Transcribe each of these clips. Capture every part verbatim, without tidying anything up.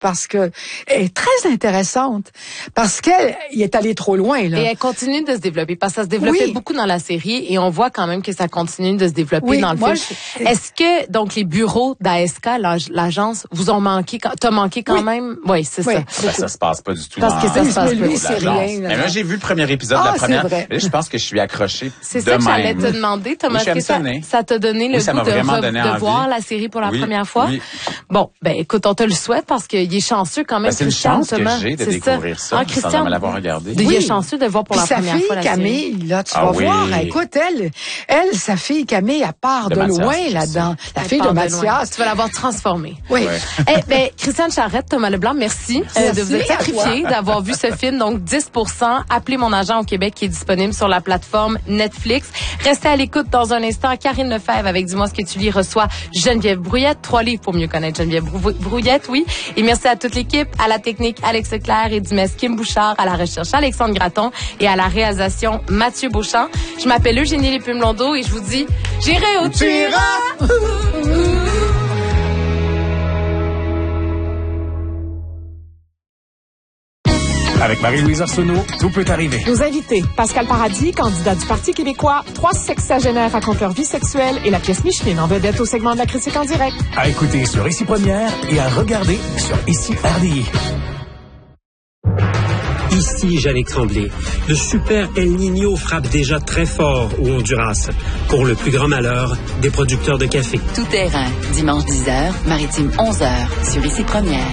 parce que elle est très intéressante, parce qu'elle il est allé trop loin, là. Et elle continue de se développer, parce que ça se développait oui. beaucoup dans la série, et on voit quand même que ça continue de se développer oui, dans le moi, film. Je... Est-ce que, donc, les bureaux d'A S K, l'agence, vous ont manqué, t'as manqué quand oui. même? Oui, c'est oui. ça. Ben, ça se passe pas du tout. Parce dans, que ça se passe lui, c'est rien. Mais moi, j'ai vu le premier épisode ah, de la première. Vrai. Là, je pense que je suis accroché. C'est ça que j'allais te demander, Thomas. Oui, ça, ça t'a donné le oui, ça goût de, re- de voir la série pour la oui, première fois? Oui. Bon, ben, écoute, on te le souhaite parce qu'il est chanceux quand même. Ben, c'est une chance Thomas. que j'ai de découvrir ça, ça ah, Christian, sans jamais l'avoir regardé. Il oui. est chanceux de voir pour Puis la première fille, fois la Camille, série. là, tu ah, vas oui. voir. Écoute, elle, elle, sa fille Camille, elle part de, de Mathias, loin là-dedans. La elle fille de, de Mathias. Tu vas l'avoir transformée. Oui. Ouais. Eh ben, Christiane Charrette, Thomas Leblanc, merci, merci euh, de vous être sacrifié, d'avoir vu ce film. Donc, dix pour cent. Appelez mon agent au Québec qui est disponible sur la plateforme Netflix. Restez à l'écoute dans un instant. Karine Lefebvre avec Dis-moi ce que tu lis reçoit Geneviève Brouillette. Trois livres pour mieux connaître Geneviève Brouillette, oui. Et merci à toute l'équipe, à la technique Alex Leclerc et Dumais Kim Bouchard, à la recherche Alexandre Gratton et à la réalisation Mathieu Beauchamp. Je m'appelle Eugénie Lépine-Blondeau et je vous dis, j'irai au tir. Avec Marie-Louise Arsenault, tout peut arriver. Nos invités, Pascal Paradis, candidat du Parti québécois, trois sexagénaires racontent leur vie sexuelle et la pièce Micheline en vedette au segment de la critique en direct. À écouter sur Ici Première et à regarder sur Ici R D I. Ici Jannick Tremblay. Le super El Niño frappe déjà très fort au Honduras, pour le plus grand malheur des producteurs de café. Tout terrain, dimanche dix heures, maritime onze heures, sur Ici Première.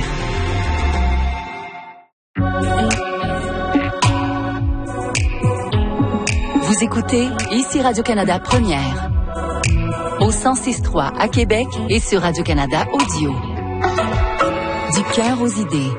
Vous écoutez Ici Radio-Canada Première. Au cent six virgule trois à Québec et sur Radio-Canada Audio. Du cœur aux idées.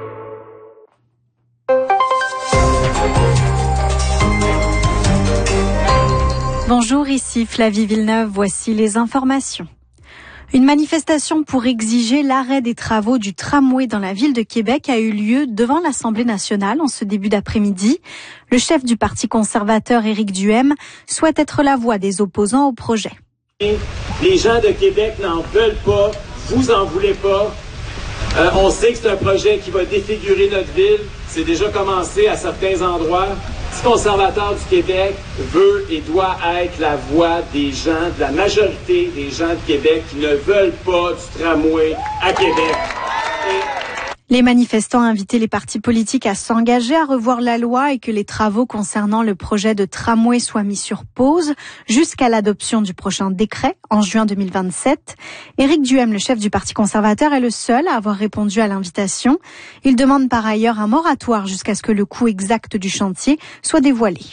Bonjour, ici Flavie Villeneuve, voici les informations. Une manifestation pour exiger l'arrêt des travaux du tramway dans la ville de Québec a eu lieu devant l'Assemblée nationale en ce début d'après-midi. Le chef du Parti conservateur, Éric Duhaime, souhaite être la voix des opposants au projet. Les gens de Québec n'en veulent pas, vous en voulez pas. Euh, on sait que c'est un projet qui va défigurer notre ville. C'est déjà commencé à certains endroits. Le Parti conservateur du Québec veut et doit être la voix des gens, de la majorité des gens de Québec qui ne veulent pas du tramway à Québec. Et les manifestants invitaient les partis politiques à s'engager à revoir la loi et que les travaux concernant le projet de tramway soient mis sur pause jusqu'à l'adoption du prochain décret en juin deux mille vingt-sept. Éric Duhaime, le chef du Parti conservateur, est le seul à avoir répondu à l'invitation. Il demande par ailleurs un moratoire jusqu'à ce que le coût exact du chantier soit dévoilé.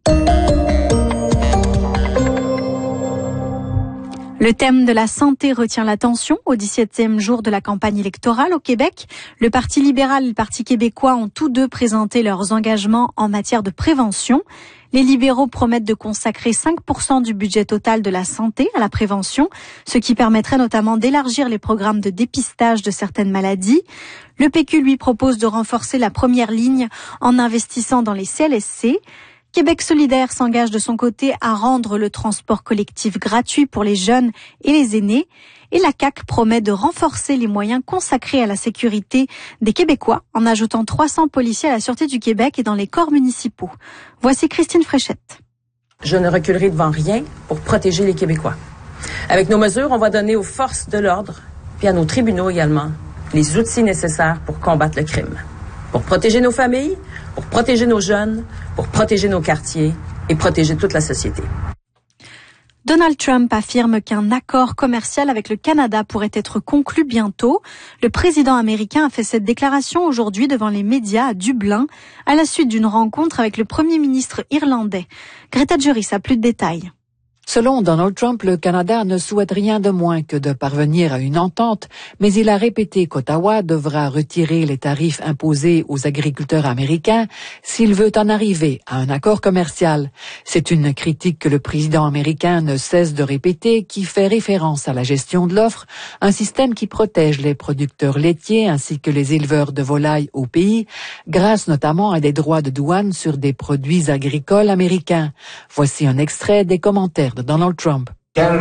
Le thème de la santé retient l'attention au dix-septième jour de la campagne électorale au Québec. Le Parti libéral et le Parti québécois ont tous deux présenté leurs engagements en matière de prévention. Les libéraux promettent de consacrer cinq pour cent du budget total de la santé à la prévention, ce qui permettrait notamment d'élargir les programmes de dépistage de certaines maladies. Le P Q, lui, propose de renforcer la première ligne en investissant dans les C L S C. Québec solidaire s'engage de son côté à rendre le transport collectif gratuit pour les jeunes et les aînés. Et la C A Q promet de renforcer les moyens consacrés à la sécurité des Québécois en ajoutant trois cents policiers à la Sûreté du Québec et dans les corps municipaux. Voici Christine Fréchette. Je ne reculerai devant rien pour protéger les Québécois. Avec nos mesures, on va donner aux forces de l'ordre, puis à nos tribunaux également, les outils nécessaires pour combattre le crime. Pour protéger nos familles, pour protéger nos jeunes, pour protéger nos quartiers et protéger toute la société. Donald Trump affirme qu'un accord commercial avec le Canada pourrait être conclu bientôt. Le président américain a fait cette déclaration aujourd'hui devant les médias à Dublin, à la suite d'une rencontre avec le premier ministre irlandais. Greta Juris a plus de détails. Selon Donald Trump, le Canada ne souhaite rien de moins que de parvenir à une entente, mais il a répété qu'Ottawa devra retirer les tarifs imposés aux agriculteurs américains s'il veut en arriver à un accord commercial. C'est une critique que le président américain ne cesse de répéter, qui fait référence à la gestion de l'offre, un système qui protège les producteurs laitiers ainsi que les éleveurs de volailles au pays, grâce notamment à des droits de douane sur des produits agricoles américains. Voici un extrait des commentaires de Donald Trump.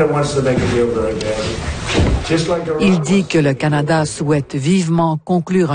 Il dit que le Canada souhaite vivement conclure un